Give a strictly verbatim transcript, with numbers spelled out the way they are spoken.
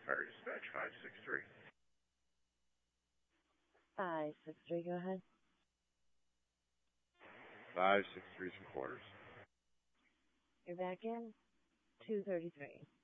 Fire dispatch five six three. five six three, go ahead. five six three, two quarters. You're back in. two thirty-three.